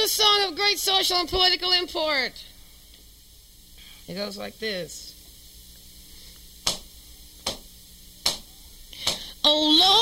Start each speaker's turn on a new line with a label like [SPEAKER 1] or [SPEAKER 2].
[SPEAKER 1] a song of great social and political import. It goes like this. Oh,